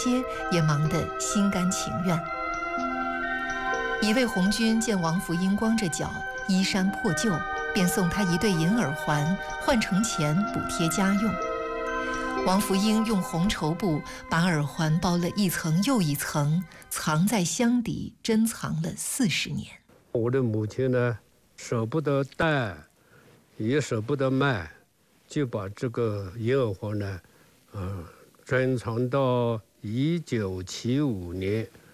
些也忙得心甘情愿。一位红军见王福英光着脚，衣衫破旧，便送他一对银耳环，换成钱补贴家用。王福英用红绸布把耳环包了一层又一层，藏在箱底，珍藏了40年。 我的母亲呢，舍不得戴，也舍不得卖，就把这个银耳环呢，珍藏到1975年